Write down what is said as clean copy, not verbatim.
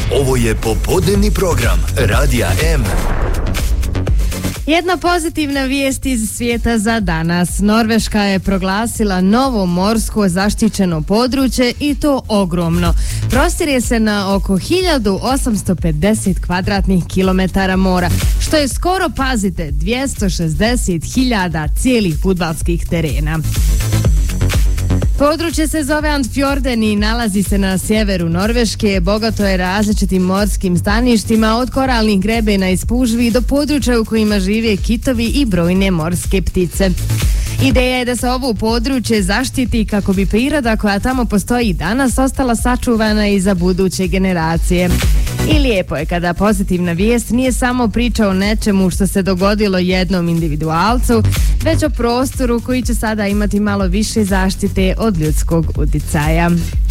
Ovo je popodnevni program Radija M. Jedna pozitivna vijest iz svijeta za danas. Norveška je proglasila novo morsko zaštićeno područje i to ogromno. Prostire se na oko 1850 kvadratnih kilometara mora, što je skoro, pazite, 260.000 cijelih fudbalskih terena. Područje se zove Andfjorden i nalazi se na sjeveru Norveške, bogato je različitim morskim staništima, od koralnih grebena i spužvi do područja u kojima žive kitovi i brojne morske ptice. Ideja je da se ovo područje zaštiti kako bi priroda koja tamo postoji danas ostala sačuvana i za buduće generacije. I lijepo je kada pozitivna vijest nije samo priča o nečemu što se dogodilo jednom individualcu, već o prostoru koji će sada imati malo više zaštite od ljudskog uticaja.